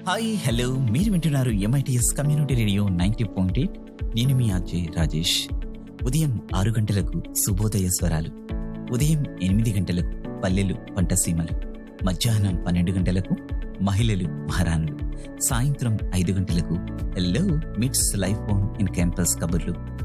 Hi hello, మీరు వింటున్నారు MITS community radio 90.8. నేను మీ అజయ్ రాజేష్. ఉదయం 6 గంటలకు శుభోదయ స్వరాలు, ఉదయం 8 గంటలకు పల్లెలు పంటసీమలు, మధ్యాహ్నం 12 గంటలకు మహిళలు మహారాణులు, సాయంత్రం 5 గంటలకు హలో మిట్స్ లైఫ్ ఆన్ ఇన్ క్యాంపస్ కబుర్లు,